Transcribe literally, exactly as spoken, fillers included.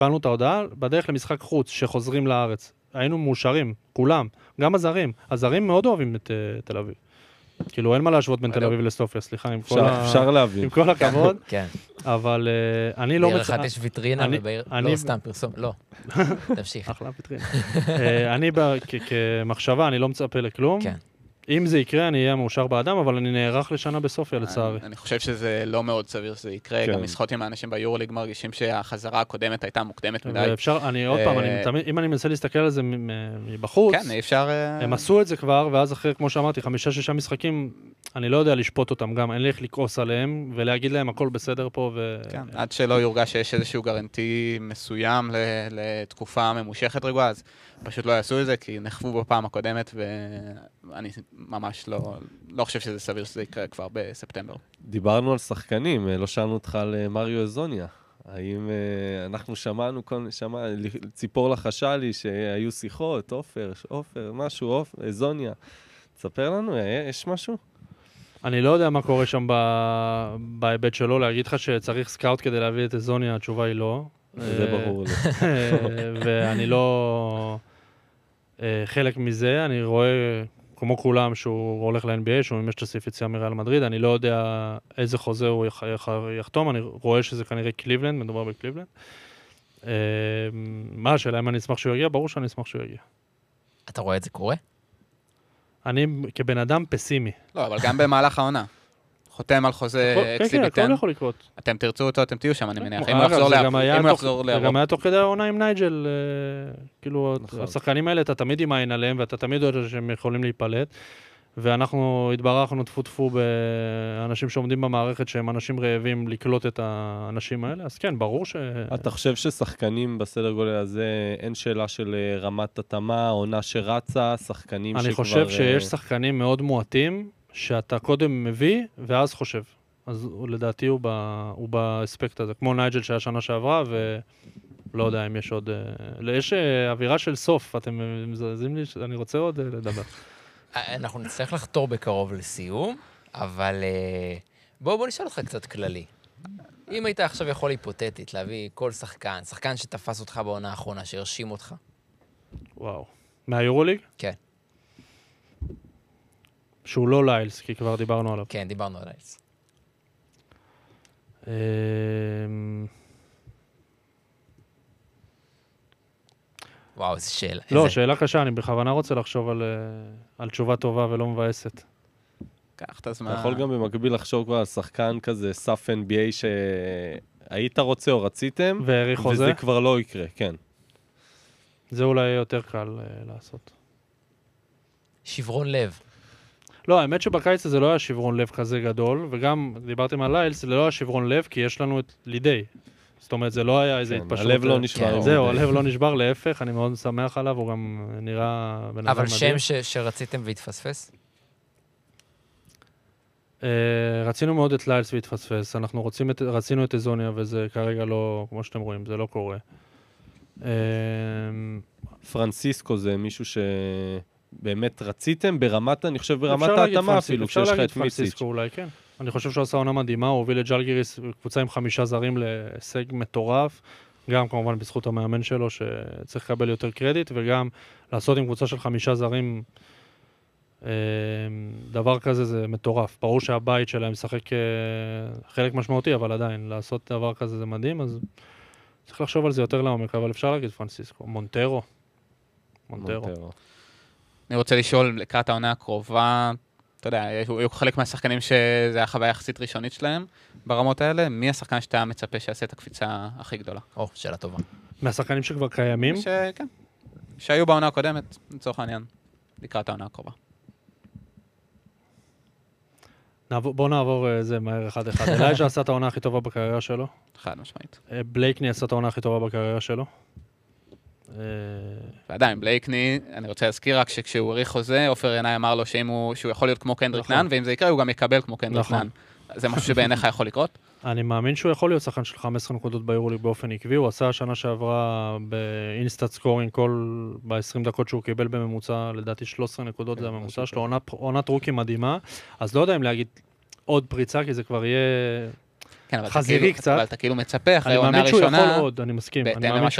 קיבלנו את ההודעה בדרך למשחק חוץ שחוזרים לארץ. היינו מאושרים, כולם, גם הזרים. הזרים מאוד אוהבים את uh, תל אביב. כאילו, אין מה להשוות בין תל אביב לסופיה, סליחה, עם כל ה... אפשר להבין. עם כל הכבוד. כן. אבל uh, אני לא... בעיר אחת יש ויטרינה, ובעיר... לא, סתם פרסום, לא. תמשיך. אחלה ויטרינה. אני, כמחשבה, אני לא מצפה לכלום. כן. אם זה יקרה, אני אהיה מאושר באדם, אבל אני נערך לשנה בסופיה, לצערי. אני חושב שזה לא מאוד סביר שזה יקרה. גם משחקות עם האנשים ביורוליג מרגישים שהחזרה הקודמת הייתה מוקדמת מדי. ואפשר, אני עוד פעם, אם אני מנסה להסתכל על זה מבחוץ, כן, אפשר... הם עשו את זה כבר, ואז אחרי, כמו שאמרתי, חמישה, שישה משחקים, אני לא יודע לשפוט אותם גם, אין לי איך לקרוס עליהם, ולהגיד להם הכל בסדר פה, ו... כן, עד שלא יורגש שיש איזשהו גרנטי מסוים לתקופה ממושכת רגועה, אז פשוט לא יעשו את זה, כי נחפו בפעם הקודמת, ואני ממש לא, לא חושב שזה סביר שזה יקרה כבר בספטמבר. דיברנו על שחקנים, לא שאלנו אותך על מריו אזוניה. האם אנחנו שמענו, שמע, ציפור לחשה לי שהיו שיחות, אופר, אופר, משהו, אופר, אזוניה. תספר לנו, יש משהו? אני לא יודע מה קורה שם בהיבט שלו, להגיד לך שצריך סקאוט כדי להביא את אזוניה, התשובה היא לא. זה ברור לי. ואני לא... חלק מזה, אני רואה, כמו כולם, שהוא הולך ל-אן בי איי, שהוא ממש תוסיף יציאה מריאל מדריד, אני לא יודע איזה חוזה הוא יחתום, אני רואה שזה כנראה קליבלנד, מדובר בקליבלנד. מה השאלה, אם אני אשמח שהוא יגיע? ברור שאני אשמח שהוא יגיע. אתה רואה את זה קורה? אני כבן אדם פסימי. לא, אבל גם במהלך העונה. חותם על חוזה אקסיביטן. כן, כן, הכל יכול לקרות. אתם תרצו אותו, אתם תהיו שם, אני מניח. אם הוא יחזור לאירופה. זה גם היה תוך כדי העונה עם נייג'ל, כאילו, השחקנים האלה, אתה תמיד עם העין עליהם, ואתה תמיד יודע שהם יכולים להיפלט, ואנחנו התברכנו תפו-תפו באנשים שעומדים במערכת, שהם אנשים רעבים לקלוט את האנשים האלה, אז כן, ברור ש... אתה חושב ששחקנים בסדר גודל הזה, אין שאלה של רמת התאמה, עונה שרצה, שחקנים שכבר... אני חושב שיש שחקנים מאוד מועטים, שאתה קודם מביא, ואז חושב. אז לדעתי הוא, ב, הוא באספקט הזה, כמו נייג'ל שהיה שנה שעברה, ולא יודע אם יש עוד... יש אווירה של סוף, אתם מזלזים לי, אני רוצה עוד לדבר. אנחנו נצטרך לחתור בקרוב לסיום, אבל בואו בוא נשאל אותך קצת כללי. אם היית עכשיו יכול היפותטית להביא כל שחקן, שחקן שתפס אותך בעונה האחרונה, שהרשים אותך. וואו. מהיורוליג? כן. שהוא לא ליילס, כי כבר דיברנו עליו. כן, דיברנו על ליילס. וואו, איזה שאלה. לא, שאלה קשה, אני בכוונה רוצה לחשוב על תשובה טובה ולא מבאסת. קח את הזמן. אתה יכול גם במקביל לחשוב כבר על שחקן כזה, סף אן בי איי שהיית רוצה או רציתם, וזה כבר לא יקרה, כן. זה אולי יותר קל לעשות. שברון לב. לא, האמת שבקיץ הזה לא היה שברון לב כזה גדול, וגם דיברתם על ליילס, זה לא היה שברון לב, כי יש לנו את לידי. זאת אומרת, זה לא היה איזה התפשרות. הלב לא נשבר. זהו, הלב לא נשבר, להפך, אני מאוד שמח עליו, הוא גם נראה בן אדם מדהים. אבל שם שרציתם והתפספס? רצינו מאוד את ליילס והתפספס, אנחנו רצינו את אזוניה, וזה כרגע לא, כמו שאתם רואים, זה לא קורה. פרנסיסקו זה מישהו ש... באמת רציתם ברמת, אני חושב ברמת ההתאמה אפילו, כשיש לך את מיסיץ'. אולי, כן. אני חושב שהוא עשה עונה מדהימה, הוא הוביל את ג'לגיריס, קבוצה עם חמישה זרים להישג מטורף, גם כמובן בזכות המאמן שלו, שצריך לקבל יותר קרדיט, וגם לעשות עם קבוצה של חמישה זרים, דבר כזה זה מטורף. ברור שהבית שלהם משחק חלק משמעותי, אבל עדיין, לעשות דבר כזה זה מדהים, אז צריך לחשוב על זה יותר לעומק, אבל אפשר להגיד פרנסיסקו. מונטרו. מונטרו. אני רוצה לשאול, לקראת העונה הקרובה, אתה יודע, היו חלק מהשחקנים שזה היה חוויה יחסית ראשונית שלהם ברמות האלה, מי השחקן שאתה מצפה שיעשה את הקפיצה הכי גדולה? או, שאלה טובה. מהשחקנים שכבר קיימים? ש... כן. שהיו בעונה הקודמת, לצורך העניין, לקראת העונה הקרובה. נעבור, בוא נעבור זה מהר אחד אחד. אלייג'ה עשה את העונה הכי טובה בקריירה שלו. חד משמעית. בלייקני עשה את העונה הכי טובה בקריירה שלו. ועדיין, בלייקני, אני רוצה להזכיר רק שכשהוא עריך חוזה, אופר ינאי אמר לו שהוא יכול להיות כמו קנדריק נאן, ואם זה יקרה הוא גם יקבל כמו קנדריק נאן. זה משהו שבעיניך יכול לקרות? אני מאמין שהוא יכול להיות שחקן של חמש עשרה נקודות ביורוליג באופן עקבי, הוא עשה השנה שעברה באינסטאט סקורינג כל ב-עשרים דקות שהוא קיבל בממוצע, לדעתי שלוש עשרה נקודות זה הממוצע שלו, עונת רוקי מדהימה, אז לא יודע אם להגיד עוד פריצה, כי זה כבר יהיה... כן, אבל אתה חזירי כאילו- קצת. אבל אתה כאילו מצפה אחרי אני עונה מאמין שהוא ראשונה, יכול עוד, אני מסכים. אני בהתאם מאמין למה